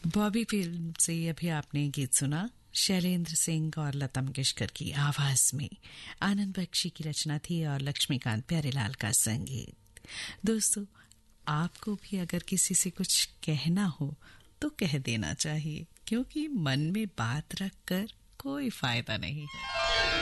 Bobby film से अभी आपने गीत सुना, शैलेंद्र सिंह और लता मंगेशकर की आवाज में। आनंद बख्शी की रचना थी और लक्ष्मीकांत प्यारेलाल का संगीत। दोस्तों, आपको भी अगर किसी से कुछ कहना हो तो कह देना चाहिए, क्योंकि मन में बात रखकर कोई फायदा नहीं है।